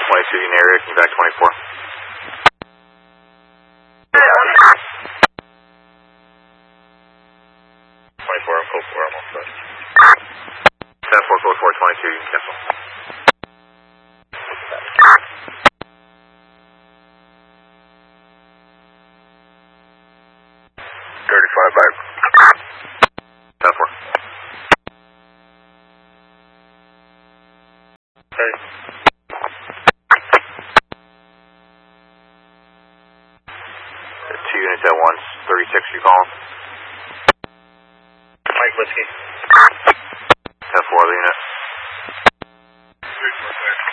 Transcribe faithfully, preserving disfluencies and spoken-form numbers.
twenty-two in the area, can you back twenty-four? twenty-four, I'm code four, I'm on set. ten four, code four, twenty-two, you can cancel. thirty-five, bye. ten four. Hey. Two units at once, thirty-six, you calling? Mike Whiskey. ten four, other unit. three four six.